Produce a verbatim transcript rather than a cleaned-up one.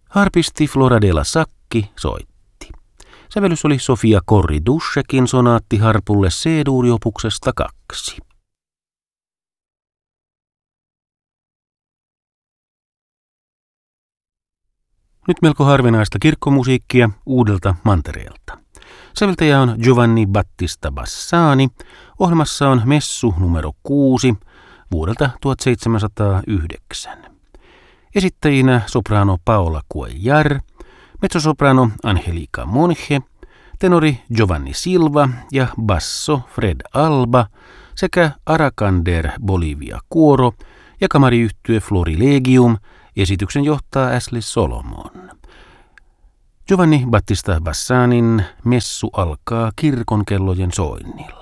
Harpisti Flora della Sacchi soitti. Sävellys oli Sofia Korri-Duschekin sonaatti harpulle C-duuriopuksesta kaksi. Nyt melko harvinaista kirkkomusiikkia uudelta mantereelta. Säveltäjä on Giovanni Battista Bassani. Ohjelmassa on messu numero kuusi vuodelta tuhatseitsemänsataayhdeksän. Esittäjinä soprano Paola Cuellar, mezzosoprano Angelica Monge, tenori Giovanni Silva ja basso Fred Alba sekä Arakander Bolivia Kuoro ja kamariyhtye Florilegium. Esityksen johtaa Ashley Solomon. Giovanni Battista Bassanin messu alkaa kirkonkellojen soinnilla.